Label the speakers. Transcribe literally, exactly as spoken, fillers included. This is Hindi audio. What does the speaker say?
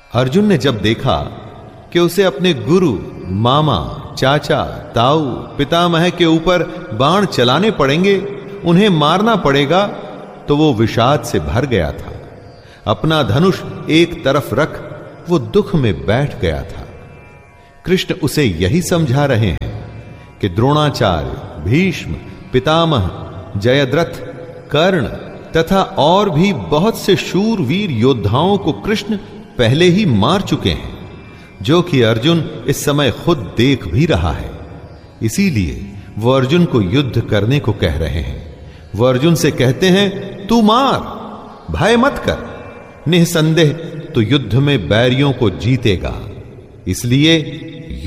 Speaker 1: अर्जुन ने जब देखा कि उसे अपने गुरु, मामा, चाचा, ताऊ, पितामह के ऊपर बाण चलाने पड़ेंगे, उन्हें मारना पड़ेगा, तो वो विषाद से भर गया था। अपना धनुष एक तरफ रख वो दुख में बैठ गया था। कृष्ण उसे यही समझा रहे हैं कि द्रोणाचार्य, भीष्म, पितामह, जयद्रथ, कर्ण तथा और भी बहुत से शूरवीर योद्धाओं को कृष्ण पहले ही मार चुके हैं, जो कि अर्जुन इस समय खुद देख भी रहा है। इसीलिए वो अर्जुन को युद्ध करने को कह रहे हैं। वो अर्जुन से कहते हैं, तू मार, भय मत कर। निसंदेह तो युद्ध में बैरियों को जीतेगा। इसलिए